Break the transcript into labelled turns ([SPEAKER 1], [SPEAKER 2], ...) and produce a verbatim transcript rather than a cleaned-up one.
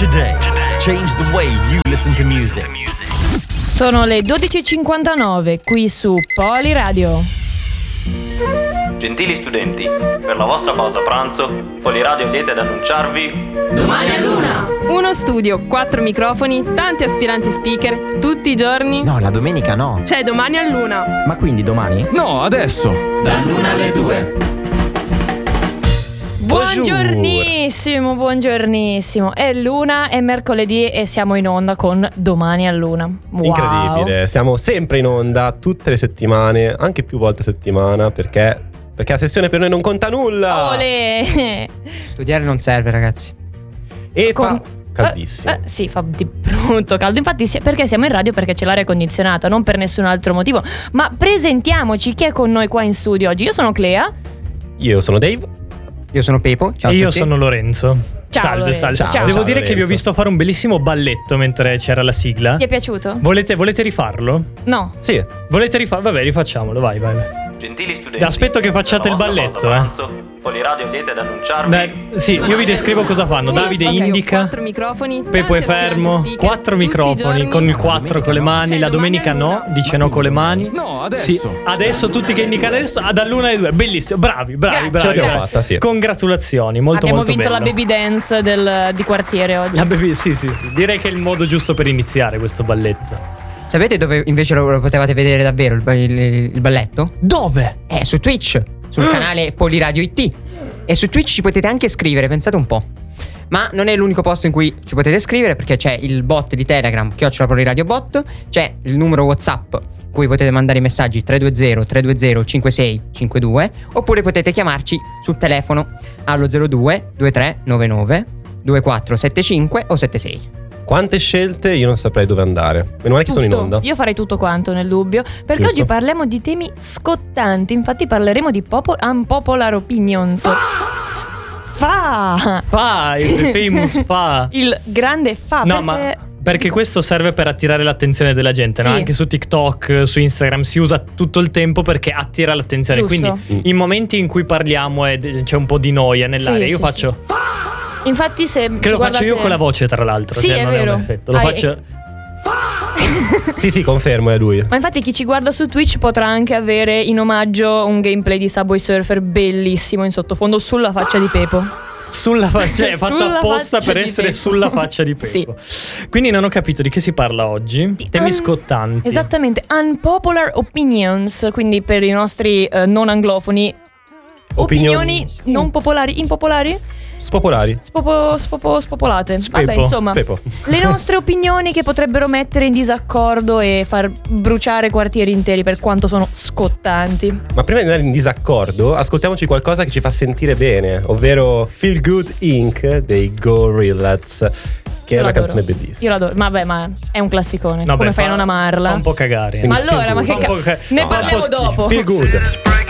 [SPEAKER 1] Today. Change the way you listen to music.
[SPEAKER 2] Sono le dodici e cinquantanove qui su Poliradio.
[SPEAKER 3] Gentili studenti, per la vostra pausa pranzo, Poliradio è lieta ad annunciarvi
[SPEAKER 4] Domani a Luna!
[SPEAKER 5] Uno studio, quattro microfoni, tanti aspiranti speaker, tutti i giorni.
[SPEAKER 6] No, la domenica no.
[SPEAKER 5] C'è Domani a Luna.
[SPEAKER 6] Ma quindi domani?
[SPEAKER 1] No, adesso.
[SPEAKER 4] Dall'una alle due.
[SPEAKER 2] Buongiornissimo, buongiornissimo. È Luna, è mercoledì e siamo in onda con Domani a Luna. Wow.
[SPEAKER 7] Incredibile, siamo sempre in onda tutte le settimane, anche più volte a settimana, perché, perché la sessione per noi non conta nulla.
[SPEAKER 2] Olè.
[SPEAKER 6] Studiare non serve, ragazzi.
[SPEAKER 7] E
[SPEAKER 2] Con-
[SPEAKER 7] fa caldissimo.
[SPEAKER 2] Eh, eh, sì, fa di brutto caldo. Infatti, sì, perché siamo in radio? Perché c'è l'aria condizionata, non per nessun altro motivo. Ma presentiamoci, chi è con noi qua in studio oggi? Io sono Clea.
[SPEAKER 7] Io sono Dave.
[SPEAKER 6] Io sono Pepo. Ciao
[SPEAKER 8] E
[SPEAKER 6] a
[SPEAKER 8] io
[SPEAKER 6] tutti.
[SPEAKER 8] sono Lorenzo.
[SPEAKER 2] Ciao,
[SPEAKER 8] Salve,
[SPEAKER 2] Lorenzo.
[SPEAKER 8] salve.
[SPEAKER 2] Ciao.
[SPEAKER 8] Devo
[SPEAKER 7] Ciao,
[SPEAKER 8] dire che vi ho
[SPEAKER 7] Lorenzo.
[SPEAKER 8] visto fare un bellissimo balletto mentre c'era la sigla.
[SPEAKER 2] Ti è piaciuto?
[SPEAKER 8] Volete, volete rifarlo?
[SPEAKER 2] No.
[SPEAKER 7] Sì.
[SPEAKER 8] Volete rifarlo? Vabbè, rifacciamolo, vai, vai. vai.
[SPEAKER 3] Gentili studenti,
[SPEAKER 8] Aspetto che facciate
[SPEAKER 3] per la
[SPEAKER 8] il
[SPEAKER 3] vostra
[SPEAKER 8] balletto,
[SPEAKER 3] pausa pranzo, Poliradio è lieta ad annunciarvi
[SPEAKER 8] Dai, sì, io vi descrivo cosa fanno.
[SPEAKER 2] Sì,
[SPEAKER 8] Davide
[SPEAKER 2] ok.
[SPEAKER 8] indica,
[SPEAKER 5] Quattro microfoni,
[SPEAKER 8] Pepo è
[SPEAKER 5] tanti aspiranti
[SPEAKER 8] fermo,
[SPEAKER 5] speaker,
[SPEAKER 8] quattro
[SPEAKER 5] tutti i
[SPEAKER 8] microfoni
[SPEAKER 5] giorni.
[SPEAKER 8] con il quattro con le mani,
[SPEAKER 5] C'è
[SPEAKER 8] la domenica
[SPEAKER 5] Domani a
[SPEAKER 8] no,
[SPEAKER 5] Luna.
[SPEAKER 8] dice no con le mani.
[SPEAKER 1] No, adesso.
[SPEAKER 8] Sì, adesso tutti che indicano adesso, ah, dall'una alle due. Bellissimo, bravi, bravi,
[SPEAKER 2] Grazie.
[SPEAKER 8] bravi.
[SPEAKER 7] Ce l'abbiamo
[SPEAKER 8] bravi.
[SPEAKER 7] fatta, sì.
[SPEAKER 8] Congratulazioni, molto
[SPEAKER 2] Abbiamo
[SPEAKER 8] molto
[SPEAKER 2] vinto
[SPEAKER 8] bello.
[SPEAKER 2] la baby dance del, di quartiere oggi.
[SPEAKER 8] La baby, sì, sì, sì. Direi che è il modo giusto per iniziare questo balletto.
[SPEAKER 6] Sapete dove invece lo, lo potevate vedere davvero il, ba- il- il balletto?
[SPEAKER 8] Dove?
[SPEAKER 6] È su Twitch, sul canale Poliradio I T. E su Twitch ci potete anche scrivere, pensate un po'. Ma non è l'unico posto in cui ci potete scrivere, perché c'è il bot di Telegram, chiocciola Poliradio Bot, c'è il numero WhatsApp cui potete mandare i messaggi tre due zero tre due zero cinque sei cinque due, oppure potete chiamarci sul telefono allo zero due due tre nove nove due quattro sette cinque o sette sei.
[SPEAKER 7] Quante scelte, io non saprei dove andare. Meno male che sono in
[SPEAKER 2] Tutto.
[SPEAKER 7] onda.
[SPEAKER 2] Io farei tutto quanto nel dubbio. Perché
[SPEAKER 7] Giusto.
[SPEAKER 2] oggi parliamo di temi scottanti. Infatti parleremo di popo- unpopular opinions. Fa!
[SPEAKER 8] Fa, il famous fa.
[SPEAKER 2] Il grande fa.
[SPEAKER 8] No,
[SPEAKER 2] perché...
[SPEAKER 8] ma perché questo serve per attirare l'attenzione della gente, no?
[SPEAKER 2] Sì.
[SPEAKER 8] Anche su TikTok, su Instagram si usa tutto il tempo perché attira l'attenzione.
[SPEAKER 2] Giusto.
[SPEAKER 8] Quindi in momenti in cui parliamo e d- c'è un po' di noia nell'aria,
[SPEAKER 2] Sì,
[SPEAKER 8] io
[SPEAKER 2] sì,
[SPEAKER 8] faccio
[SPEAKER 2] Infatti se
[SPEAKER 8] che lo
[SPEAKER 2] guardate...
[SPEAKER 8] faccio io con la voce, tra l'altro.
[SPEAKER 2] Sì,
[SPEAKER 8] cioè,
[SPEAKER 2] è
[SPEAKER 8] non
[SPEAKER 2] vero.
[SPEAKER 8] un effetto. Lo
[SPEAKER 2] Ah,
[SPEAKER 8] faccio.
[SPEAKER 7] Sì, sì, confermo, è lui.
[SPEAKER 2] Ma infatti chi ci guarda su Twitch potrà anche avere in omaggio un gameplay di Subway Surfer bellissimo in sottofondo sulla faccia di Pepo.
[SPEAKER 8] Sulla faccia, cioè, è fatto
[SPEAKER 2] Sulla
[SPEAKER 8] apposta
[SPEAKER 2] faccia
[SPEAKER 8] per
[SPEAKER 2] di
[SPEAKER 8] essere
[SPEAKER 2] Pepo.
[SPEAKER 8] sulla faccia di Pepo. Quindi non ho capito di che si parla oggi.
[SPEAKER 2] Di
[SPEAKER 8] Temi
[SPEAKER 2] un-
[SPEAKER 8] scottanti.
[SPEAKER 2] Esattamente, unpopular opinions, quindi per i nostri eh, non anglofoni. Opinioni non popolari, impopolari?
[SPEAKER 7] Spopolari.
[SPEAKER 2] Spopo, spopo, spopolate.
[SPEAKER 8] Spepo.
[SPEAKER 2] Vabbè, insomma,
[SPEAKER 7] Spepo.
[SPEAKER 2] le nostre opinioni che potrebbero mettere in disaccordo e far bruciare quartieri interi per quanto sono scottanti.
[SPEAKER 7] Ma prima di andare in disaccordo, ascoltiamoci qualcosa che ci fa sentire bene, ovvero Feel Good Incorporated dei Gorillaz, che
[SPEAKER 2] Io
[SPEAKER 7] è una
[SPEAKER 2] l'adoro.
[SPEAKER 7] canzone bellissima.
[SPEAKER 2] Io l'adoro, ma vabbè, ma è un classicone.
[SPEAKER 8] No,
[SPEAKER 2] Come
[SPEAKER 8] beh,
[SPEAKER 2] fai
[SPEAKER 8] fa-
[SPEAKER 2] a non amarla?
[SPEAKER 8] Fa un po' cagare.
[SPEAKER 2] Ma
[SPEAKER 7] Quindi
[SPEAKER 2] allora,
[SPEAKER 7] feel
[SPEAKER 2] ma
[SPEAKER 7] good.
[SPEAKER 2] che
[SPEAKER 8] Fa un po'
[SPEAKER 2] ca-
[SPEAKER 8] ca-
[SPEAKER 2] ne
[SPEAKER 8] fa un po'
[SPEAKER 2] parliamo
[SPEAKER 8] schifo.
[SPEAKER 2] dopo.
[SPEAKER 7] Feel Good.